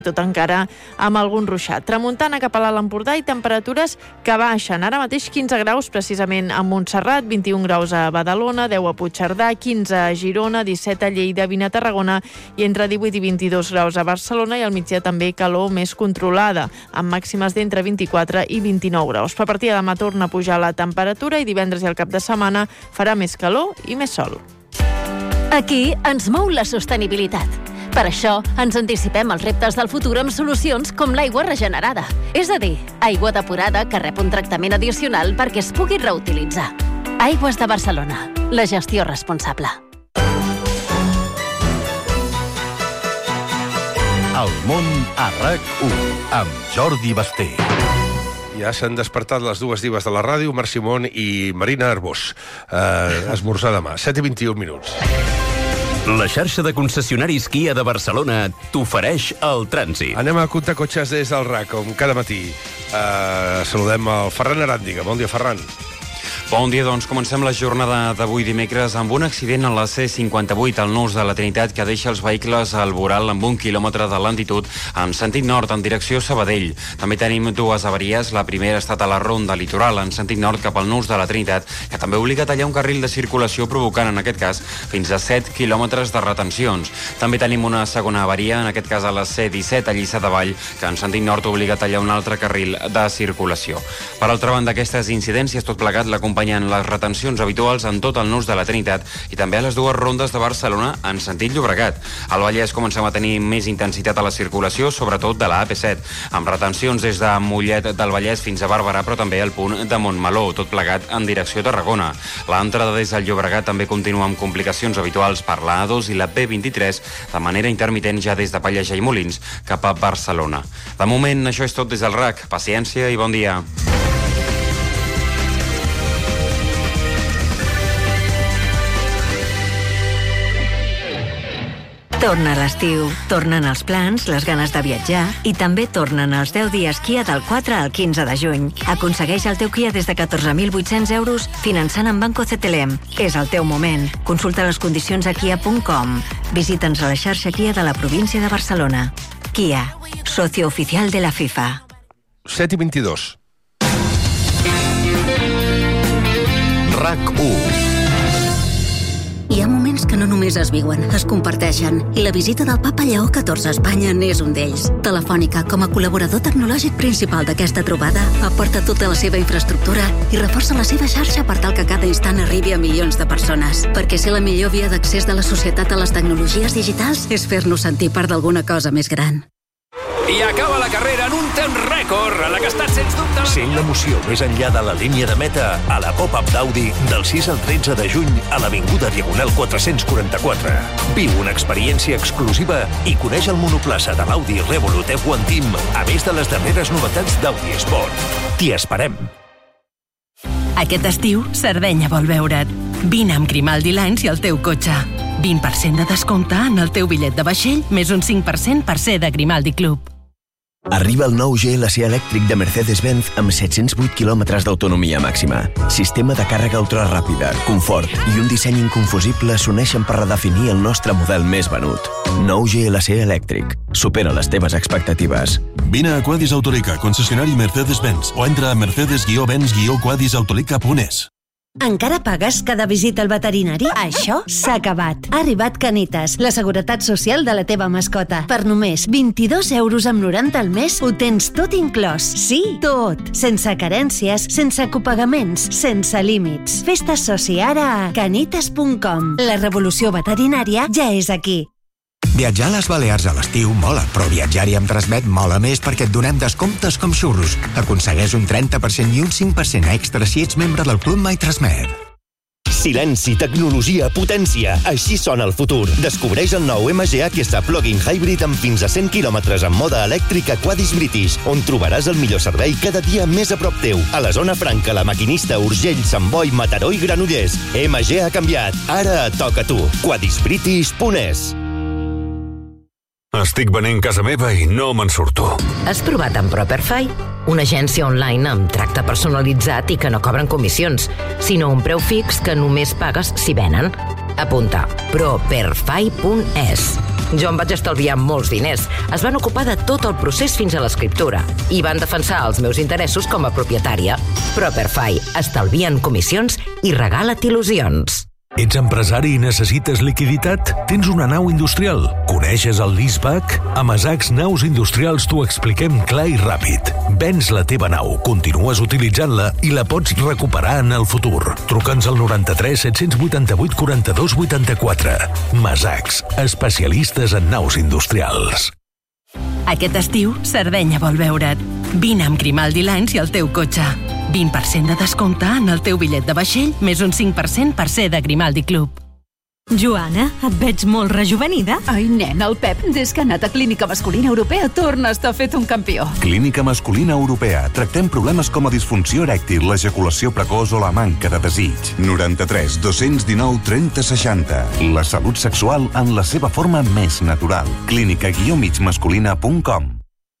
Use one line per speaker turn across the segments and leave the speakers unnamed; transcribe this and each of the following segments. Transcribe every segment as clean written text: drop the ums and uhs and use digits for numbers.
tot encara amb algun ruixat. Tramuntana cap a l'Alt Empordà i temperatures que baixen. Ara mateix 15 graus precisament a Montserrat, 21 graus a Badalona, 10 a Puigcerdà, 15 a Girona, 17 a Lleida, 20 a Tarragona i entre 18 i 22 graus a Barcelona, i al migdia també calor més controlada, amb màximes d'entre 24 i 29 graus. Però a partir de demà torna a pujar la temperatura i divendres i el cap de setmana farà més calor i més sol.
Aquí ens mou la sostenibilitat. Per això, ens anticipem als reptes del futur amb solucions com l'aigua regenerada. És a dir, aigua depurada que rep un tractament addicional perquè es pugui reutilitzar. Aigües de Barcelona. La gestió responsable.
El món a RAC1 amb Jordi Basté.
Ja s'han despertat les dues divas de la ràdio, Marc Simón i Marina Arbós. Esmorzar demà, 7:21 minuts.
La xarxa de concessionaris Kia de Barcelona t'ofereix el trànsit.
Anem a comptar cotxes des del RAC, com cada matí. Saludem el Ferran Aràndiga. Bon dia, Ferran.
Bon dia, doncs comencem la jornada d'avui dimecres amb un accident a la C58 al nus de la Trinitat que deixa els vehicles al voral amb 1 quilòmetre de lentitud en sentit nord en direcció Sabadell. També tenim dues avaries. La primera ha estat a la ronda litoral en sentit nord cap al nus de la Trinitat, que també obliga a tallar un carril de circulació provocant en aquest cas fins a 7 quilòmetres de retencions. També tenim una segona avaria, en aquest cas a la C17 a Lliçà de Vall, que en sentit nord obliga a tallar un altre carril de circulació. Per altra banda, aquestes incidències tot plegat l'acompanyen les retencions habituals en tot el nus de la Trinitat i també a les dues rondes de Barcelona en sentit Llobregat. Al Vallès comencem a tenir més intensitat a la circulació, sobretot de la AP7, amb retencions des de Mollet del Vallès fins a Bàrbara, però també al punt de Montmeló, tot plegat en direcció Tarragona. L'entrada des del Llobregat també continua amb complicacions habituals per la A2 i la B23, de manera intermitent ja des de Pallejà i Molins cap a Barcelona. De moment, això és tot des del RAC. Paciència i bon dia.
Torna l'estiu, tornen els plans, les ganes de viatjar i també tornen els 10 dies Kia del 4 al 15 de juny. Aconsegueix el teu Kia des de 14.800 euros finançant amb Banco CTLM. És el teu moment. Consulta les condicions a kia.com. Visita'ns a la xarxa Kia de la província de Barcelona. Kia, socio oficial de la FIFA.
7:22.
RAC1.
Hi ha moments que no només es viuen, es comparteixen, i la visita del papa Lleó XIV a Espanya n'és un d'ells. Telefònica, com a col·laborador tecnològic principal d'aquesta trobada, aporta tota la seva infraestructura i reforça la seva xarxa per tal que cada instant arribi a milions de persones. Perquè ser la millor via d'accés de la societat a les tecnologies digitals és fer-nos sentir part d'alguna cosa més gran.
I acaba la carrera en un temps rècord, a la que ha estat sens dubte...
Sent l'emoció més enllà de la línia de meta a la Pop-Up d'Audi del 6 al 13 de juny a l'Avinguda Diagonal 444. Viu una experiència exclusiva i coneix el monoplaça de l'Audi Revolut F1 Team, a més de les darreres novetats d'Audi Sport. T'hi esperem.
Aquest estiu, Sardenya vol veure't. Vine amb Grimaldi Lines i el teu cotxe. 20% de descompte en el teu bitllet de vaixell, més un 5% per ser de Grimaldi Club.
Arriba el nou GLC elèctric de Mercedes-Benz amb 708 quilòmetres d'autonomia màxima. Sistema de càrrega ultraràpida, confort i un disseny inconfusible s'uneixen per redefinir el nostre model més venut. Nou GLC elèctric. Supera les teves expectatives.
Vine a Quadis Autolica, concessionari Mercedes-Benz, o entra a mercedes-benz-quadis-autolica.es.
Encara pagues cada visita al veterinari? Això s'ha acabat. Ha arribat Canitas, la seguretat social de la teva mascota. Per només 22,90 euros al mes ho tens tot inclòs. Sí, tot. Sense carències, sense copagaments, sense límits. Fes-te soci ara a canitas.com. La revolució veterinària ja és aquí.
Viatjar a les Balears a l'estiu mola, però viatjar-hi amb Transmet mola més perquè et donem descomptes com xurros. Aconsegueix un 30% i un 5% extra si ets membre del Club My Transmet.
Silenci, tecnologia, potència. Així sona el futur. Descobreix el nou MG Aquesta Plug-in Hybrid amb fins a 100 quilòmetres en mode elèctric a Quadis British, on trobaràs el millor servei cada dia més a prop teu. A la zona franca, La Maquinista, Urgell, Sant Boi, Mataró i Granollers. MG ha canviat. Ara et toca a tu. Quadisbritish.es.
Estic venent casa meva i no me'n surto.
Has provat amb Properfy? Una agència online amb tracte personalitzat i que no cobren comissions, sinó un preu fix que només pagues si venen. Apunta, properfy.es. Jo em vaig estalviar molts diners. Es van ocupar de tot el procés fins a l'escriptura i van defensar els meus interessos com a propietària. Properfy. Estalvien comissions i regala't il·lusions.
Ets empresari i necessites liquiditat? Tens una nau industrial? Coneixes el leaseback? A Masacs Naus Industrials t'ho expliquem clar i ràpid. Vens la teva nau, continues utilitzant-la i la pots recuperar en el futur. Truca'ns al 93 788 42 84. Masacs, especialistes en naus industrials.
Aquest estiu, Sardenya vol veure't. Vine amb Grimaldi Lines i el teu cotxe. 20% de descompte en el teu bitllet de vaixell, més un 5% per ser de Grimaldi Club.
Joana, et veig molt rejuvenida.
Ai, nen, el Pep, des que ha anat a Clínica Masculina Europea, torna a estar fet un campió.
Clínica Masculina Europea. Tractem problemes com la disfunció erèctil, l'ejaculació precoç o la manca de desig. 93 219 30 60. La salut sexual en la seva forma més natural. clínica-migmasculina.com.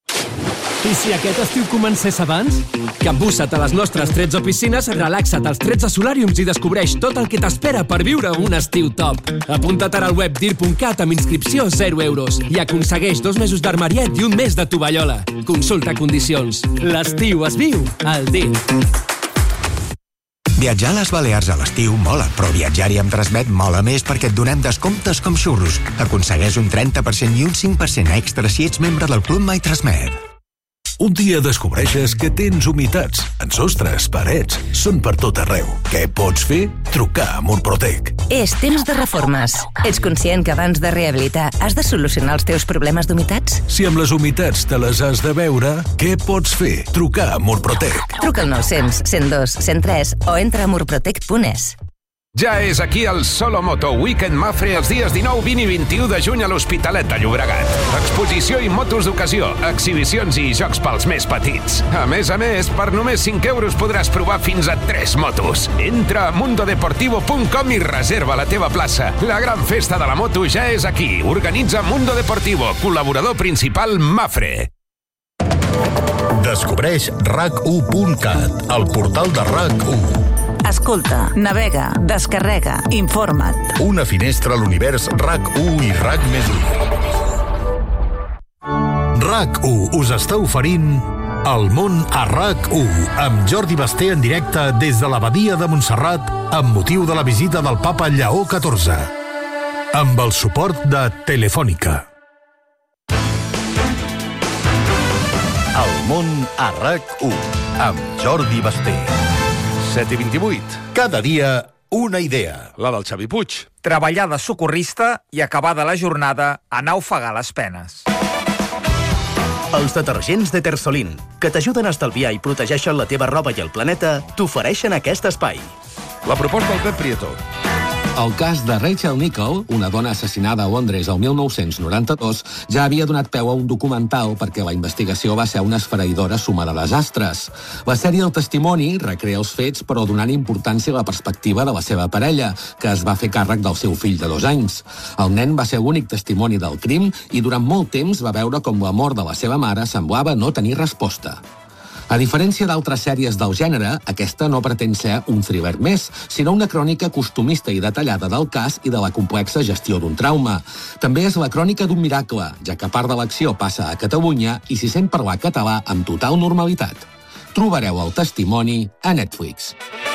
I si aquest estiu comencés abans? Capbussa't a les nostres 13 piscines, relaxa't als 13 solàriums i descobreix tot el que t'espera per viure un estiu top. Apunta't ara al web dir.cat amb inscripció 0 euros i aconsegueix 2 mesos d'armariet i un mes de tovallola. Consulta condicions. L'estiu es viu al DIR.
Viatjar a les Balears a l'estiu mola, però viatjar-hi amb Transmet mola més perquè et donem descomptes com xurros. Aconsegueix un 30% i un 5% extra si ets membre del Club My Transmet.
Un dia descobreixes que tens humitats en sostres, parets, són per tot arreu. Què pots fer? Trucar a Murprotec.
És temps de reformes. Ets conscient que abans de rehabilitar has de solucionar els teus problemes d'humitats?
Si amb les humitats te les has de veure, què pots fer? Trucar a Murprotec.
Truca al 900 102 103 o entra a murprotec.es.
Ja és aquí el Solomoto Weekend Mafre els dies 19, 20 i 21 de juny a l'Hospitalet de Llobregat. Exposició i motos d'ocasió, exhibicions i jocs pels més petits. A més, per només 5 euros podràs provar fins a 3 motos. Entra a mundodeportivo.com i reserva la teva plaça. La gran festa de la moto ja és aquí. Organitza Mundo Deportivo, col·laborador principal Mafre.
Descobreix RAC1.cat, el portal de RAC1.
Escolta, navega, descarrega, informa't.
Una finestra a l'univers RAC1 i RAC+1. RAC1 us està oferint El món a RAC1 amb Jordi Basté en directe des de l'abadia de Montserrat amb motiu de la visita del papa Lleó XIV. Amb el suport de Telefònica. El món a RAC1 amb Jordi Basté.
7:28.
Cada dia una idea.
La del Xavi Puig.
Treballar de socorrista i acabada la jornada anar a ofegar les penes.
Els detergents de Tersolin, que t'ajuden a estalviar i protegeixen la teva roba i el planeta, t'ofereixen aquest espai.
La proposta del Pep Prieto.
El cas de Rachel Nicholl, una dona assassinada a Londres el 1992, ja havia donat peu a un documental perquè la investigació va ser una esfereïdora suma de desastres. La sèrie El Testimoni recrea els fets però donant importància a la perspectiva de la seva parella, que es va fer càrrec del seu fill de 2 anys. El nen va ser l'únic testimoni del crim i durant molt temps va veure com la mort de la seva mare semblava no tenir resposta. A diferència d'altres sèries del gènere, aquesta no pretén ser un thriller més, sinó una crònica costumista i detallada del cas i de la complexa gestió d'un trauma. També és la crònica d'un miracle, ja que part de l'acció passa a Catalunya i s'hi sent parlar català amb total normalitat. Trobareu El Testimoni a Netflix.